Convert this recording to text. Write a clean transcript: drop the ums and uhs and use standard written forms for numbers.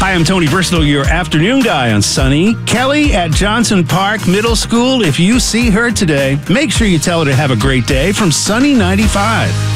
Hi, I'm Tony Bristow, your afternoon guy on Sunny. Kelly at Johnson Park Middle School. If you see her today, make sure you tell her to have a great day from Sunny 95.